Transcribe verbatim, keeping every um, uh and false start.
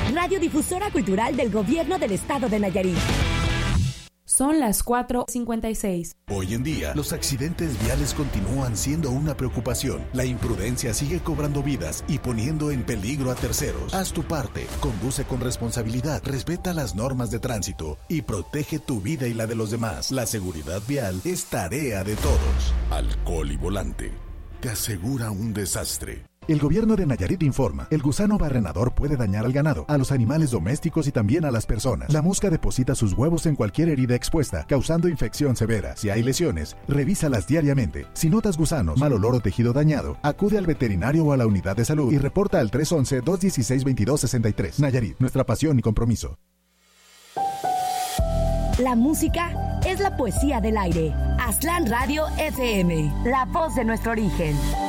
radiodifusora cultural del Gobierno del Estado de Nayarit. Son las cuatro cincuenta y seis. Hoy en día, los accidentes viales continúan siendo una preocupación. La imprudencia sigue cobrando vidas y poniendo en peligro a terceros. Haz tu parte, conduce con responsabilidad, respeta las normas de tránsito y protege tu vida y la de los demás. La seguridad vial es tarea de todos. Alcohol y volante te asegura un desastre. El gobierno de Nayarit informa, el gusano barrenador puede dañar al ganado, a los animales domésticos y también a las personas. La mosca deposita sus huevos en cualquier herida expuesta, causando infección severa. Si hay lesiones, revísalas diariamente. Si notas gusanos, mal olor o tejido dañado, acude al veterinario o a la unidad de salud y reporta al tres once, dos dieciséis, veintidós sesenta y tres. Nayarit, nuestra pasión y compromiso. La música es la poesía del aire. Aztlán Radio F M, la voz de nuestro origen.